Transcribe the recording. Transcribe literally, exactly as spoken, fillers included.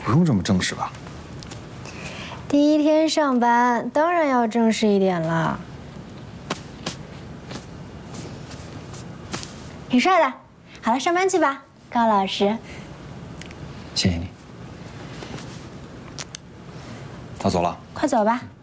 不用这么正式吧？ 第一天上班，当然要正式一点了。挺帅的。好了，上班去吧，高老师。 谢谢你。他走了。 快走吧。